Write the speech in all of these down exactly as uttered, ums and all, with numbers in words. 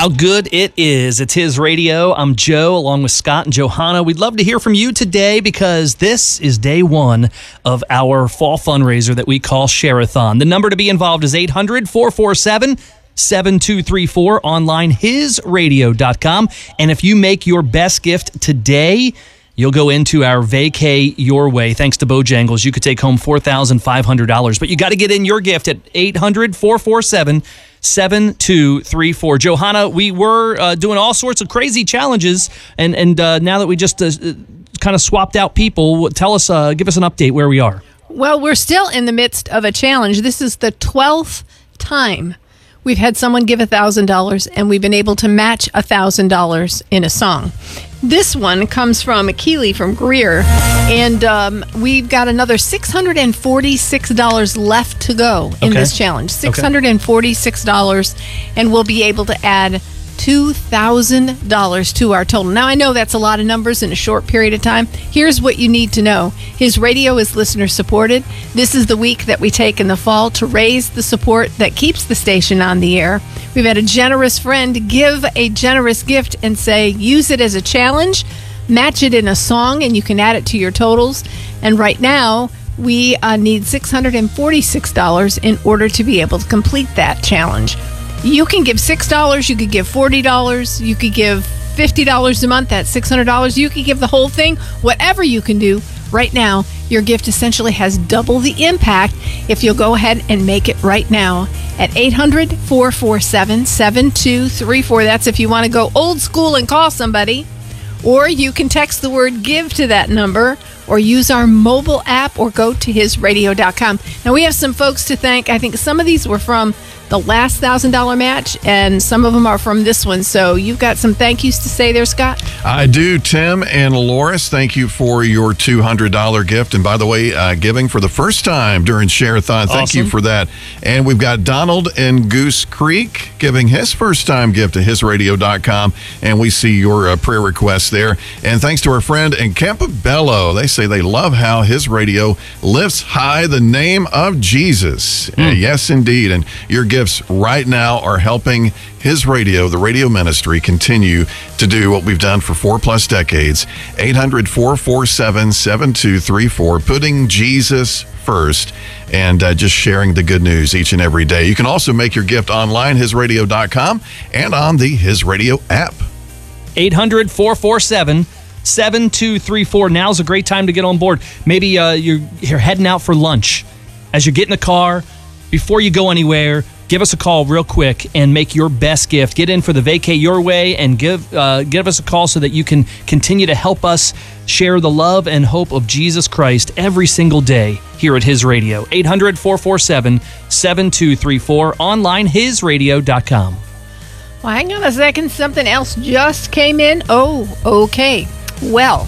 How good it is. It's His Radio. I'm Joe, along with Scott and Johanna. We'd love to hear from you today because this is day one of our fall fundraiser that we call Share-a-thon. The number to be involved is eight hundred, four four seven, seven two three four, online his radio dot com. And if you make your best gift today, you'll go into our Vacay Your Way. Thanks to Bojangles, you could take home four thousand five hundred dollars. But you got to get in your gift at eight hundred, four four seven, seven two three four. Johanna, we were uh, doing all sorts of crazy challenges, and, and uh, now that we just uh, kind of swapped out people, tell us, uh, give us an update where we are. Well, we're still in the midst of a challenge. This is the twelfth time we've had someone give one thousand dollars, and we've been able to match one thousand dollars in a song. This one comes from Keely from Greer, and um, we've got another six hundred forty-six dollars left to go in Okay. this challenge. six hundred forty-six dollars, and we'll be able to add two thousand dollars to our total. Now, I know that's a lot of numbers in a short period of time. Here's what you need to know. His Radio is listener supported. This is the week that we take in the fall to raise the support that keeps the station on the air. We've had a generous friend give a generous gift and say, use it as a challenge, match it in a song, and you can add it to your totals. And right now, we uh, need six hundred forty-six dollars in order to be able to complete that challenge. You can give six dollars, you could give forty dollars, you could give fifty dollars a month, that's six hundred dollars. You could give the whole thing, whatever you can do. Right now, your gift essentially has double the impact if you'll go ahead and make it right now at eight hundred, four four seven, seven two three four. That's if you want to go old school and call somebody. Or you can text the word GIVE to that number, or use our mobile app, or go to his radio dot com. Now, we have some folks to thank. I think some of these were from the last one thousand dollars match, and some of them are from this one. So you've got some thank yous to say there, Scott? I do. Tim and Loris, thank you for your two hundred dollars gift. And by the way, uh, giving for the first time during Share-a-thon. Thank Awesome. you for that. And we've got Donald in Goose Creek giving his first time gift to his radio dot com. And we see your uh, prayer requests there. And thanks to our friend in Campobello. They say they love how his radio lifts high the name of Jesus. Mm. Uh, yes, indeed. And your gifts right now are helping his radio, the radio ministry, continue to do what we've done for four plus decades. eight hundred, four four seven, seven two three four, putting Jesus first and uh, just sharing the good news each and every day. You can also make your gift online, his radio dot com, and on the His Radio app. eight hundred, four four seven, seven two three four. Now's a great time to get on board. Maybe uh, you're, you're heading out for lunch. As you get in the car, before you go anywhere, give us a call real quick and make your best gift. Get in for the Vacay Your Way and give uh, give us a call so that you can continue to help us share the love and hope of Jesus Christ every single day here at His Radio. eight hundred, four four seven, seven two three four, online his radio dot com. Well, hang on a second. Something else just came in. Oh, okay. Well,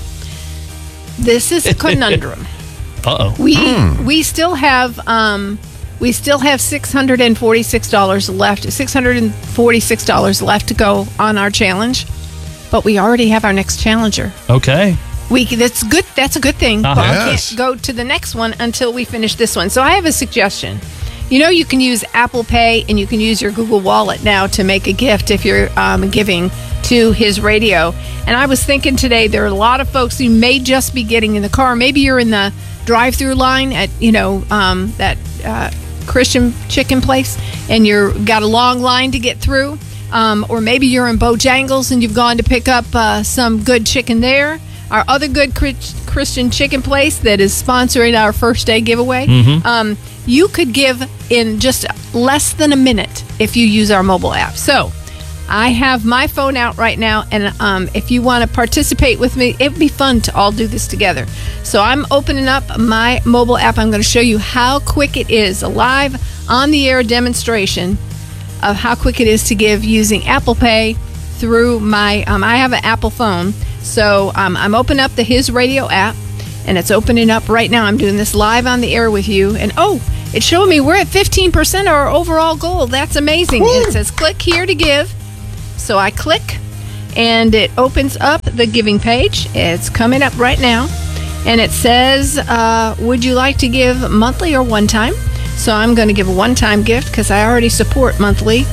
this is a conundrum. Uh-oh. We we still have um we still have six hundred forty-six dollars left. six hundred forty-six dollars left to go on our challenge, but we already have our next challenger. Okay. We that's good. That's a good thing. Uh-huh. But Yes. we can't go to the next one until we finish this one. So I have a suggestion. You know, you can use Apple Pay and you can use your Google Wallet now to make a gift if you're um, giving to His Radio. And I was thinking today, there are a lot of folks who may just be getting in the car. Maybe you're in the drive-through line at, you know, um, that uh, Christian chicken place, and you're got a long line to get through. Um, or maybe you're in Bojangles and you've gone to pick up uh, some good chicken there. Our other good Christian chicken place that is sponsoring our first day giveaway. Mm-hmm. Um, you could give in just less than a minute if you use our mobile app. So I have my phone out right now, and um, if you want to participate with me, it would be fun to all do this together. So I'm opening up my mobile app. I'm going to show you how quick it is, a live on-the-air demonstration of how quick it is to give using Apple Pay through my, um, I have an Apple phone. So um, I'm opening up the His Radio app, and it's opening up right now. I'm doing this live on the air with you. And oh, it's showing me we're at fifteen percent of our overall goal. That's amazing. Woo! It says click here to give. So I click, and it opens up the giving page. It's coming up right now. And it says, uh, would you like to give monthly or one time? So I'm going to give a one-time gift because I already support monthly.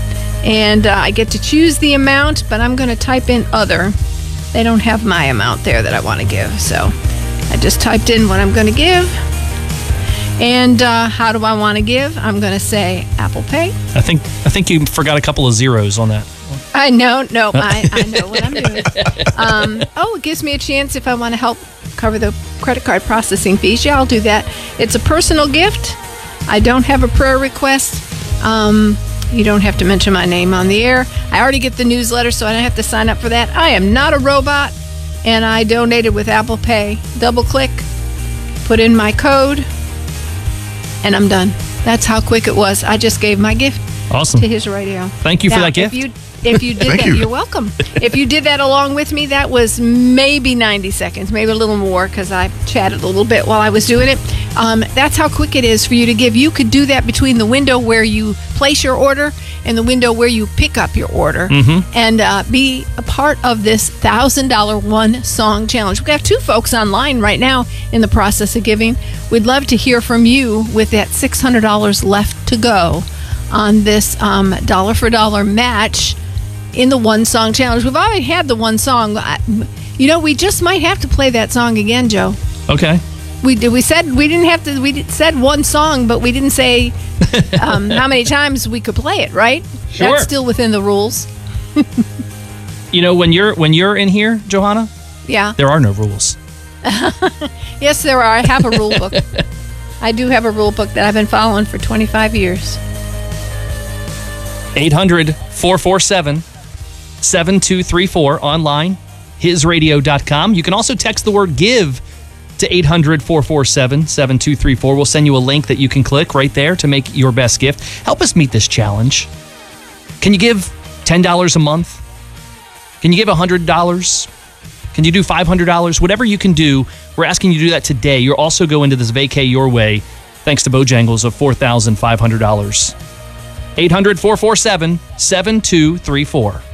And uh, I get to choose the amount, but I'm going to type in other. They don't have my amount there that I want to give. So I just typed in what I'm going to give. And uh, how do I want to give? I'm going to say Apple Pay. I think I think you forgot a couple of zeros on that. I know, no, I, I know what I'm doing. Um, oh, it gives me a chance if I want to help cover the credit card processing fees. Yeah, I'll do that. It's a personal gift. I don't have a prayer request. Um, you don't have to mention my name on the air. I already get the newsletter, so I don't have to sign up for that. I am not a robot, and I donated with Apple Pay. Double click, put in my code, and I'm done. That's how quick it was. I just gave my gift Awesome. to his radio. Thank you for Now, that gift. If you, if you did Thank that, you. you're welcome. If you did that along with me, that was maybe ninety seconds, maybe a little more, because I chatted a little bit while I was doing it. Um, that's how quick it is for you to give. You could do that between the window where you place your order and the window where you pick up your order, Mm-hmm. and uh, be a part of this one thousand dollars one song challenge. We have two folks online right now in the process of giving. We'd love to hear from you with that six hundred dollars left to go on this um, dollar for dollar match in the one song challenge. We've already had the one song. I- You know, we just might have to play that song again, Joe. Okay. We did. We said we didn't have to. We did- said one song, but we didn't say um, how many times we could play it. Right? Sure. That's still within the rules. You know, when you're when you're in here, Johanna, Yeah. there are no rules. Yes, there are. I have a rule book. I do have a rule book that I've been following for twenty-five years. eight hundred, four four seven, seven two three four online, his radio dot com. You can also text the word give to eight hundred, four four seven, seven two three four. We'll send you a link that you can click right there to make your best gift. Help us meet this challenge. Can you give ten dollars a month? Can you give one hundred dollars? Can you do five hundred dollars? Whatever you can do, we're asking you to do that today. You'll also go into this vacay your way thanks to Bojangles of four thousand five hundred dollars. eight hundred, four four seven, seven two three four.